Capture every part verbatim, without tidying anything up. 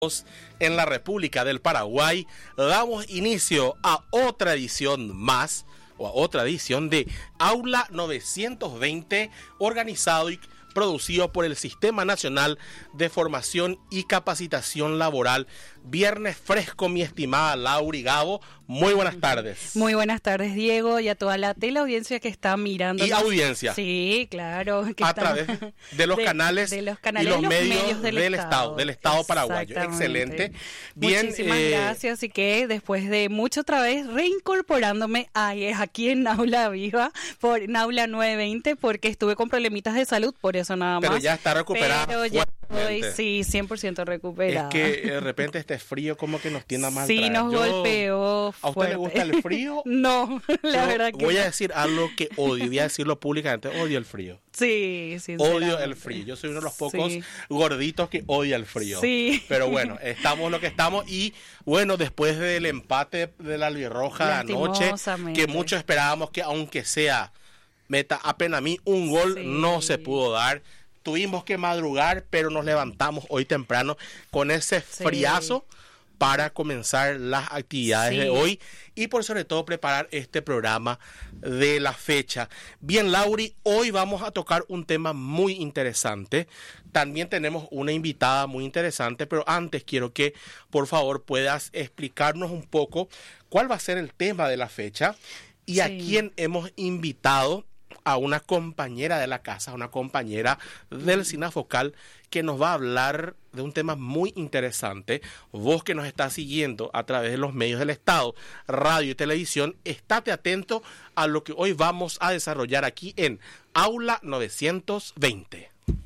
En la República del Paraguay, damos inicio a otra edición más, o a otra edición de Aula novecientos veinte, organizado y producido por el Sistema Nacional de Formación y Capacitación Laboral. Viernes fresco, mi estimada Lauri Gabo. Muy buenas tardes. Muy buenas tardes, Diego, y a toda la teleaudiencia que está mirando. Y audiencia. Sí, claro. Que a está... través de los, de, canales, de los canales y los, los medios, medios del, del Estado, Estado, del Estado paraguayo. Excelente. Bien, muchísimas eh... gracias. Y que después de mucho otra vez reincorporándome ahí, aquí en Aula Viva, por en Aula novecientos veinte, porque estuve con problemitas de salud, por eso nada más. Pero ya está recuperada. Pero ya estoy, sí, cien por ciento recuperada. Es que de repente este frío como que nos tiende a mal. Sí, nos Yo, golpeó ¿A usted fuerte. le gusta el frío? No, la Yo verdad que voy no. a decir algo que odio, voy a decirlo públicamente, odio el frío. Sí, sinceramente. Odio el frío. Yo soy uno de los pocos sí. gorditos que odia el frío. Sí. Pero bueno, estamos lo que estamos y bueno, después del empate de la albirroja de anoche, que muchos esperábamos que aunque sea meta apenas a mí un gol, sí. no se pudo dar. Tuvimos que madrugar, pero nos levantamos hoy temprano con ese friazo sí. para comenzar las actividades sí. de hoy y por sobre todo preparar este programa de la fecha. Bien, Lauri, hoy vamos a tocar un tema muy interesante. También tenemos una invitada muy interesante, pero antes quiero que por favor puedas explicarnos un poco cuál va a ser el tema de la fecha y sí. a quién hemos invitado. A una compañera de la casa, una compañera del Sinafocal que nos va a hablar de un tema muy interesante. Vos que nos estás siguiendo a través de los medios del Estado, radio y televisión, estate atento a lo que hoy vamos a desarrollar aquí en Aula novecientos veinte.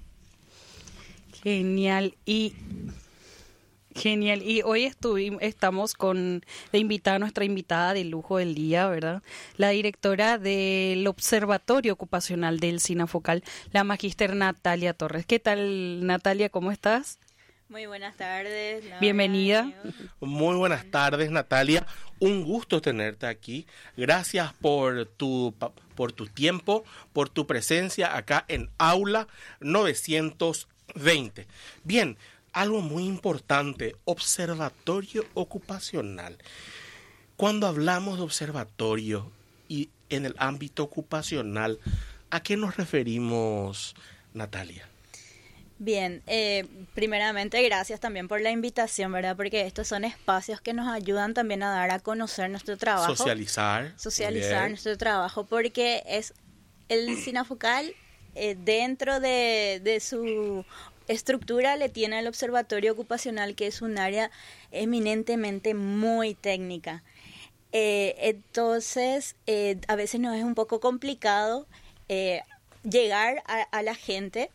Genial. Y... Genial, y hoy estuvimos, estamos con de invitada, nuestra invitada de lujo del día, ¿verdad? La directora del Observatorio Ocupacional del Sinafocal, la magíster Natalia Torres. ¿Qué tal, Natalia? ¿Cómo estás? Muy buenas tardes. Laura. Bienvenida. Muy buenas tardes, Natalia. Un gusto tenerte aquí. Gracias por tu, por tu tiempo, por tu presencia acá en Aula novecientos veinte. Bien. Algo muy importante, observatorio ocupacional. Cuando hablamos de observatorio y en el ámbito ocupacional, ¿a qué nos referimos, Natalia? Bien, eh, primeramente gracias también por la invitación, ¿verdad? Porque estos son espacios que nos ayudan también a dar a conocer nuestro trabajo. Socializar. Socializar Bien. nuestro trabajo, porque es el Sinafocal eh, dentro de, de su estructura le tiene al observatorio ocupacional, que es un área eminentemente muy técnica. Eh, entonces, eh, a veces nos es un poco complicado eh, llegar a, a la gente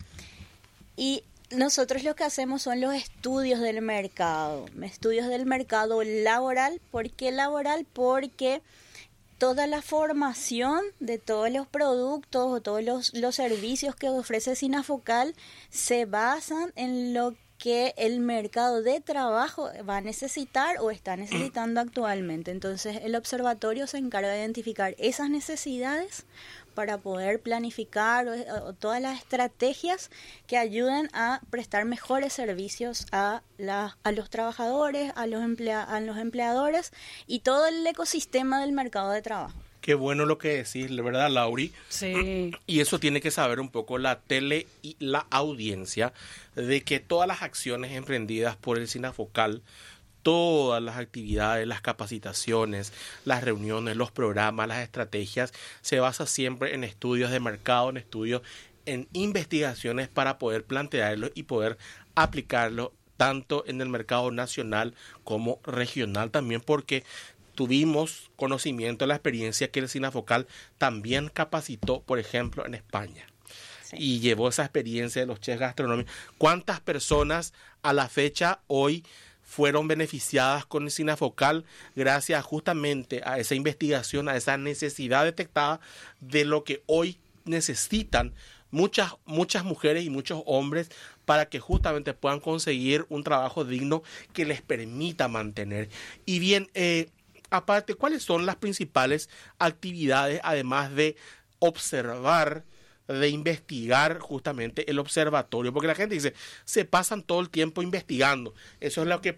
y nosotros lo que hacemos son los estudios del mercado, estudios del mercado laboral. ¿Por qué laboral? Porque toda la formación de todos los productos o todos los, los servicios que ofrece Sinafocal se basan en lo que el mercado de trabajo va a necesitar o está necesitando actualmente. Entonces, el observatorio se encarga de identificar esas necesidades para poder planificar o, o todas las estrategias que ayuden a prestar mejores servicios a, la, a los trabajadores, a los, emplea, a los empleadores y todo el ecosistema del mercado de trabajo. Qué bueno lo que decís, ¿verdad, Lauri? Sí. Y eso tiene que saber un poco la tele y la audiencia de que todas las acciones emprendidas por el Sinafocal, todas las actividades, las capacitaciones, las reuniones, los programas, las estrategias, se basa siempre en estudios de mercado, en estudios, en investigaciones para poder plantearlo y poder aplicarlo tanto en el mercado nacional como regional también, porque tuvimos conocimiento de la experiencia que el Sinafocal también capacitó, por ejemplo, en España. Sí. Y llevó esa experiencia de los chefs gastronómicos. ¿Cuántas personas a la fecha hoy fueron beneficiadas con el Sinafocal gracias justamente a esa investigación, a esa necesidad detectada de lo que hoy necesitan muchas, muchas mujeres y muchos hombres para que justamente puedan conseguir un trabajo digno que les permita mantener? Y bien, eh, aparte, ¿cuáles son las principales actividades, además de observar, de investigar justamente el observatorio? Porque la gente dice, se pasan todo el tiempo investigando. Eso es lo que